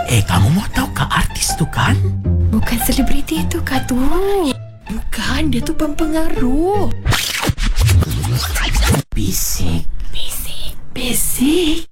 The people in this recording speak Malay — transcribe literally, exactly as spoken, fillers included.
Eh, kamu mau tahu ke artis tu kan? Bukan selebriti tu kah tu? Bukan, dia tu pempengaruh. Bisik. Bisik. Bisik.